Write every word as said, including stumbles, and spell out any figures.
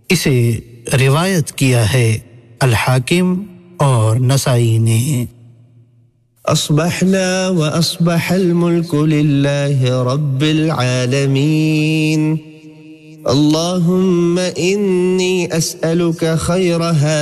इसे रिवायत किया है अल हाकिम और नसाई ने। अस्बहना व अस्बहल मुल्कु लिल्लाहि रब्बिल आलमीन। अल्लाहुम्मा इन्नी अस्अलुका खैरहा